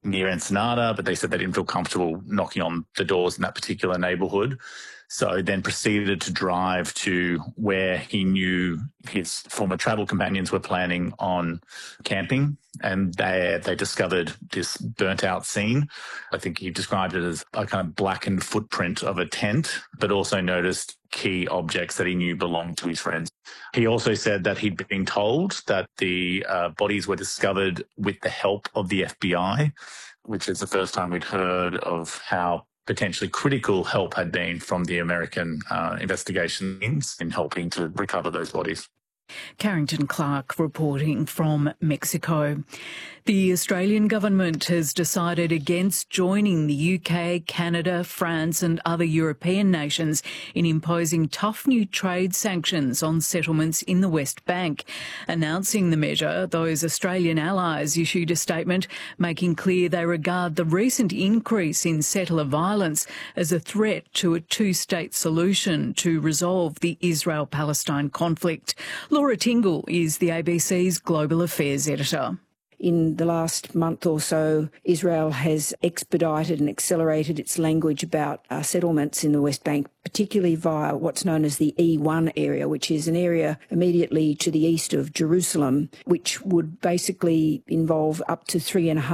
near Ensenada, but they said they didn't feel comfortable knocking on the doors in that particular neighbourhood. So then proceeded to drive to where he knew his former travel companions were planning on camping, and they discovered this burnt out scene. I think he described it as a kind of blackened footprint of a tent, but also noticed key objects that he knew belonged to his friends. He also said that he'd been told that the bodies were discovered with the help of the FBI, which is the first time we'd heard of how potentially critical help had been from the American investigation teams in helping to recover those bodies. Carrington Clark reporting from Mexico. The Australian government has decided against joining the UK, Canada, France and other European nations in imposing tough new trade sanctions on settlements in the West Bank. Announcing the measure, those Australian allies issued a statement making clear they regard the recent increase in settler violence as a threat to a two-state solution to resolve the Israel-Palestine conflict. Laura Tingle is the ABC's Global Affairs editor. In the last month or so, Israel has expedited and accelerated its language about settlements in the West Bank, particularly via what's known as the E1 area, which is an area immediately to the east of Jerusalem, which would basically involve up to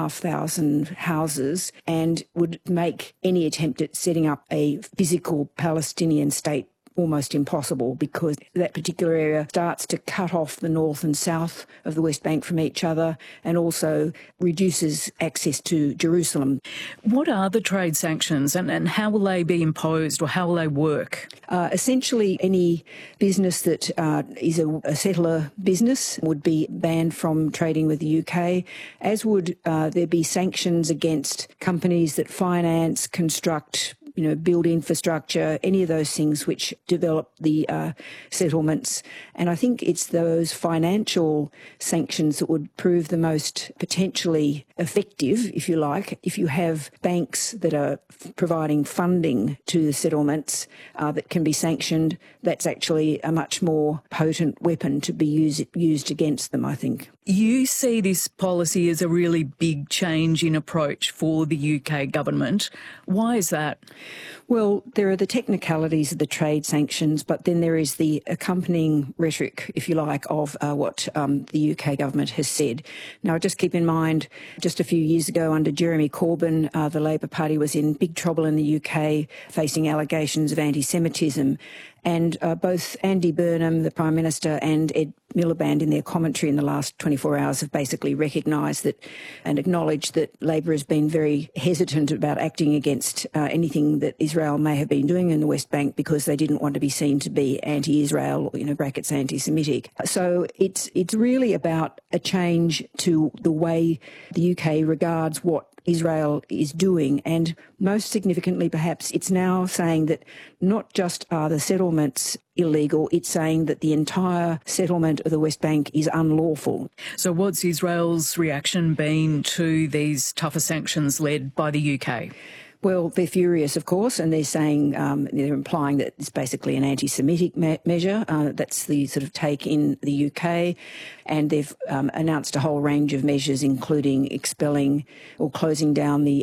3,500 houses and would make any attempt at setting up a physical Palestinian state almost impossible, because that particular area starts to cut off the north and south of the West Bank from each other and also reduces access to Jerusalem. What are the trade sanctions and how will they be imposed, or how will they work? Essentially, any business that is a settler business would be banned from trading with the UK, as would there be sanctions against companies that finance, construct, build infrastructure, any of those things which develop the settlements. And I think it's those financial sanctions that would prove the most potentially effective, if you like. If you have banks that are providing funding to the settlements that can be sanctioned, that's actually a much more potent weapon to be used against them, I think. You see this policy as a really big change in approach for the UK government. Why is that? Well, there are the technicalities of the trade sanctions, but then there is the accompanying rhetoric, if you like, of what the UK government has said. Now, just keep in mind, just a few years ago under Jeremy Corbyn, the Labor Party was in big trouble in the UK, facing allegations of anti-Semitism. And both Andy Burnham, the Prime Minister, and Ed Miliband in their commentary in the last 24 hours have basically recognised that and acknowledged that Labor has been very hesitant about acting against anything that Israel may have been doing in the West Bank because they didn't want to be seen to be anti-Israel, brackets anti-Semitic. So it's really about a change to the way the UK regards what Israel is doing, and most significantly perhaps it's now saying that not just are the settlements illegal, it's saying that the entire settlement of the West Bank is unlawful. So what's Israel's reaction been to these tougher sanctions led by the UK? Well, they're furious, of course, and they're saying, they're implying that it's basically an anti-Semitic measure. That's the sort of take in the UK. And they've announced a whole range of measures, including expelling or closing down the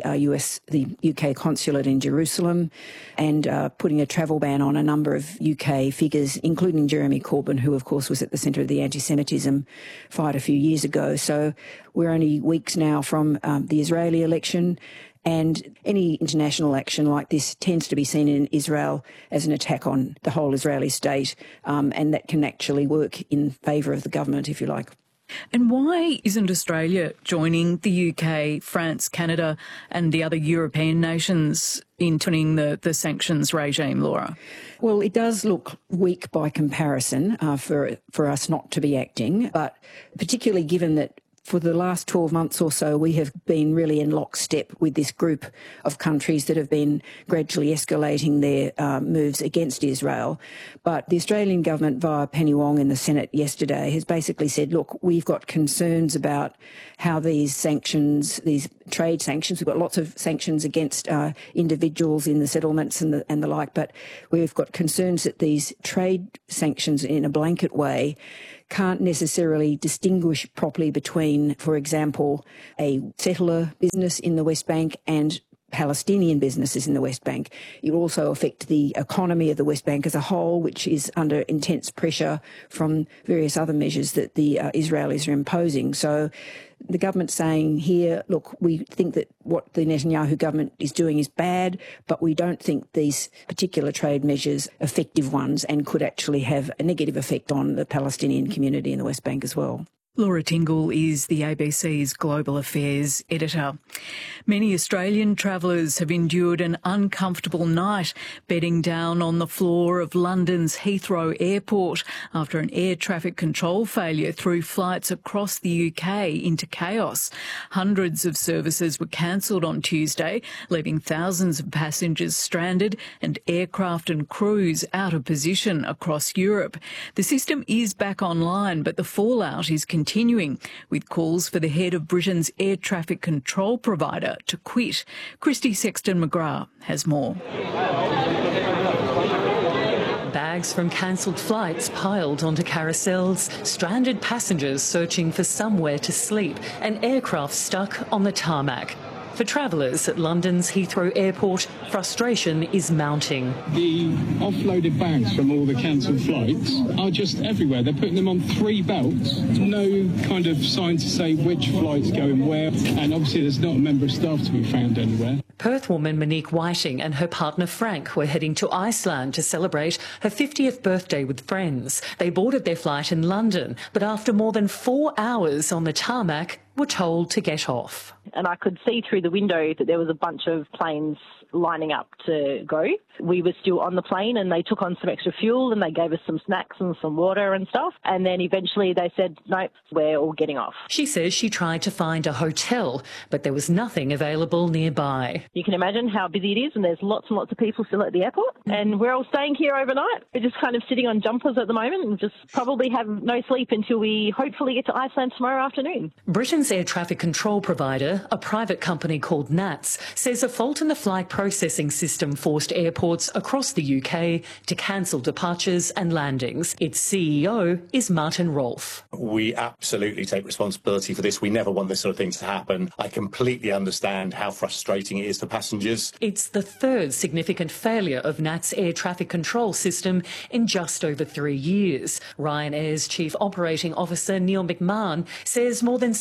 UK consulate in Jerusalem and putting a travel ban on a number of UK figures, including Jeremy Corbyn, who, of course, was at the centre of the anti-Semitism fight a few years ago. So we're only weeks now from the Israeli election. And any international action like this tends to be seen in Israel as an attack on the whole Israeli state, and that can actually work in favour of the government, if you like. And why isn't Australia joining the UK, France, Canada and the other European nations in turning the sanctions regime, Laura? Well, it does look weak by comparison for us not to be acting, but particularly given that for the last 12 months or so, we have been really in lockstep with this group of countries that have been gradually escalating their moves against Israel. But the Australian government, via Penny Wong in the Senate yesterday, has basically said, look, we've got concerns about how these sanctions, these trade sanctions, we've got lots of sanctions against individuals in the settlements and the like, but we've got concerns that these trade sanctions in a blanket way can't necessarily distinguish properly between, for example, a settler business in the West Bank and Palestinian businesses in the West Bank. It will also affect the economy of the West Bank as a whole, which is under intense pressure from various other measures that the Israelis are imposing. So the government's saying here, look, we think that what the Netanyahu government is doing is bad, but we don't think these particular trade measures are effective ones and could actually have a negative effect on the Palestinian community in the West Bank as well. Laura Tingle is the ABC's Global Affairs editor. Many Australian travellers have endured an uncomfortable night bedding down on the floor of London's Heathrow Airport after an air traffic control failure threw flights across the UK into chaos. Hundreds of services were cancelled on Tuesday, leaving thousands of passengers stranded and aircraft and crews out of position across Europe. The system is back online, but the fallout is continuing, with calls for the head of Britain's air traffic control provider to quit. Christy Sexton-McGrath has more. Bags from cancelled flights piled onto carousels, stranded passengers searching for somewhere to sleep, and aircraft stuck on the tarmac. For travellers at London's Heathrow Airport, frustration is mounting. The offloaded bags from all the cancelled flights are just everywhere. They're putting them on 3 belts. No kind of sign to say which flight's going where, and obviously there's not a member of staff to be found anywhere. Perth woman Monique Whiting and her partner Frank were heading to Iceland to celebrate her 50th birthday with friends. They boarded their flight in London, but after more than 4 hours on the tarmac, were told to get off. And I could see through the window that there was a bunch of planes lining up to go. We were still on the plane and they took on some extra fuel and they gave us some snacks and some water and stuff. And then eventually they said, nope, we're all getting off. She says she tried to find a hotel, but there was nothing available nearby. You can imagine how busy it is, and there's lots and lots of people still at the airport. And we're all staying here overnight. We're just kind of sitting on jumpers at the moment and just probably have no sleep until we hopefully get to Iceland tomorrow afternoon. Britain's air traffic control provider, a private company called NATS, says a fault in the flight processing system forced airports across the UK to cancel departures and landings. Its CEO is Martin Rolfe. We absolutely take responsibility for this. We never want this sort of thing to happen. I completely understand how frustrating it is for passengers. It's the third significant failure of NAT's air traffic control system in just over 3 years. Ryanair's Chief Operating Officer Neil McMahon says more than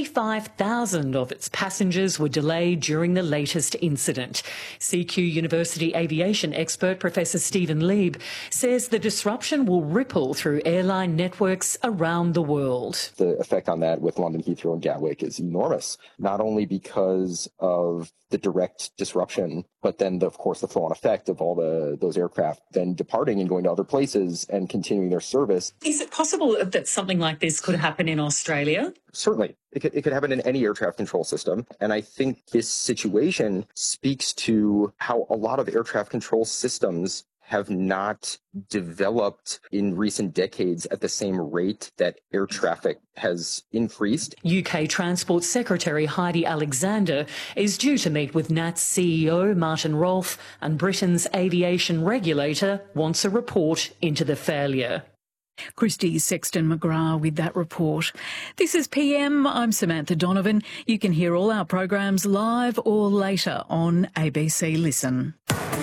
65,000 of its passengers were delayed during the latest incident. CQ University aviation expert Professor Stephen Lieb says the disruption will ripple through airline networks around the world. The effect on that with London Heathrow and Gatwick is enormous, not only because of the direct disruption, but then, of course, the flow-on effect of all those aircraft then departing and going to other places and continuing their service. Is it possible that something like this could happen in Australia? Certainly. It could happen in any air traffic control system. And I think this situation speaks to how a lot of air traffic control systems have not developed in recent decades at the same rate that air traffic has increased. UK Transport Secretary Heidi Alexander is due to meet with NAT's CEO Martin Rolfe, and Britain's aviation regulator wants a report into the failure. Christy Sexton-McGrath with that report. This is PM. I'm Samantha Donovan. You can hear all our programs live or later on ABC Listen.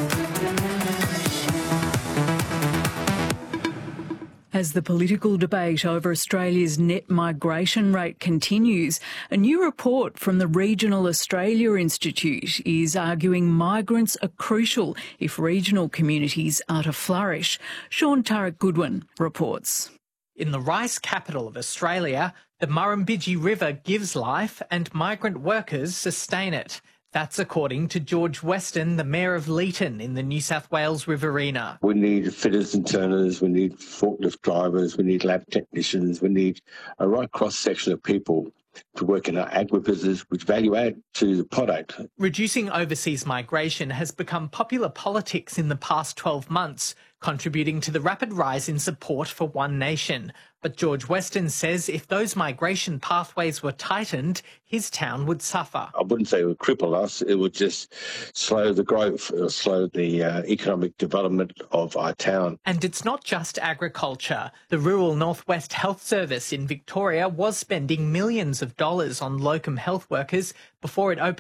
As the political debate over Australia's net migration rate continues, a new report from the Regional Australia Institute is arguing migrants are crucial if regional communities are to flourish. Sean Turek-Goodwin reports. In the rice capital of Australia, the Murrumbidgee River gives life and migrant workers sustain it. That's according to George Weston, the Mayor of Leeton in the New South Wales Riverina. We need fitters and turners, we need forklift drivers, we need lab technicians, we need a right cross-section of people to work in our agribusiness, which value add to the product. Reducing overseas migration has become popular politics in the past 12 months. contributing to the rapid rise in support for One Nation. But George Weston says if those migration pathways were tightened, his town would suffer. I wouldn't say it would cripple us. It would just slow the growth, slow the economic development of our town. And it's not just agriculture. The Rural Northwest Health Service in Victoria was spending millions of dollars on locum health workers before it opened